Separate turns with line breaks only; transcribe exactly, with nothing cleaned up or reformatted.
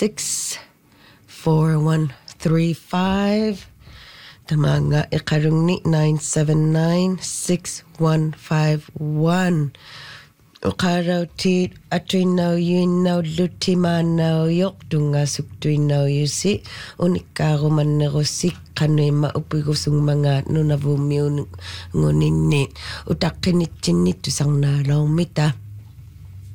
six four one three five. Tamanga ikarungni nine seven nine six one five one. Ukaraw ti atuinaw yuinaw lutimanaw yok tunga suktuinaw yusi unikaro mannerosik kanay maupigusong mga nunavumiw ngunini utakinitinit tusang nalaw mita.